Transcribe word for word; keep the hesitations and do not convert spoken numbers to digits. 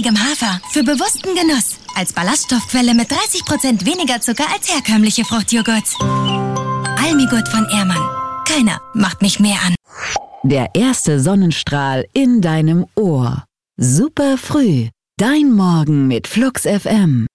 vollwertigem Hafer für bewussten Genuss. Als Ballaststoffquelle mit dreißig Prozent weniger Zucker als herkömmliche Fruchtjoghurts. Almigurt von Ehrmann. Keiner macht mich mehr an. Der erste Sonnenstrahl in deinem Ohr. Super früh. Dein Morgen mit Flux F M.